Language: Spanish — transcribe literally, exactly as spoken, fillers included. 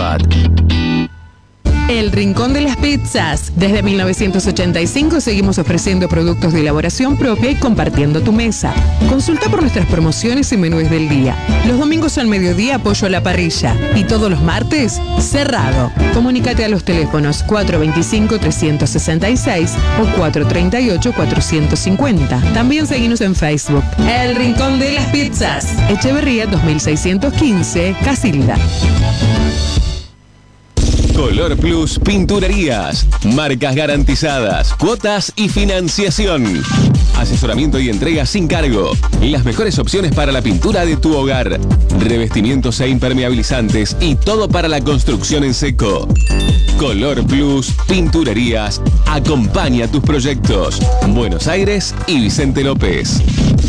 Córdoba. El Rincón de las Pizzas. Desde mil novecientos ochenta y cinco seguimos ofreciendo productos de elaboración propia y compartiendo tu mesa. Consulta por nuestras promociones y menús del día. Los domingos al mediodía pollo a la parrilla y todos los martes cerrado. Comunícate a los teléfonos cuatro dos cinco, tres seis seis o cuatro tres ocho, cuatro cinco cero. También seguimos en Facebook. El Rincón de las Pizzas. Echeverría dos mil seiscientos quince, Casilda. Color Plus Pinturerías. Marcas garantizadas, cuotas y financiación. Asesoramiento y entrega sin cargo. Las mejores opciones para la pintura de tu hogar. Revestimientos e impermeabilizantes y todo para la construcción en seco. Color Plus Pinturerías. Acompaña tus proyectos. Buenos Aires y Vicente López.